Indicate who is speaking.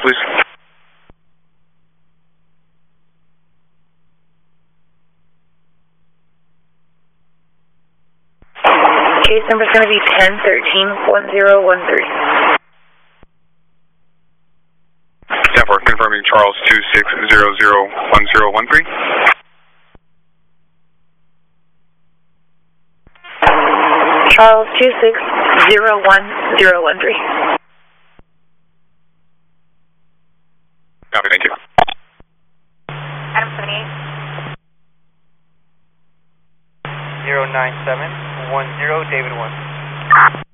Speaker 1: please.
Speaker 2: Case number is going to be 1013-1013.
Speaker 1: Yeah, we're confirming Charles 26001013.
Speaker 2: Charles 26011013.
Speaker 1: Copy, thank you.
Speaker 2: Adam 78.
Speaker 3: 09710 David 1.